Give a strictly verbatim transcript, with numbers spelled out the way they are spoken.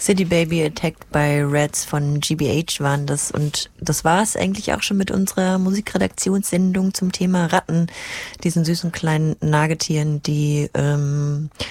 City Baby Attacked by Rats von G B H waren das. Und das war es eigentlich auch schon mit unserer Musikredaktionssendung zum Thema Ratten, diesen süßen kleinen Nagetieren, die ähm,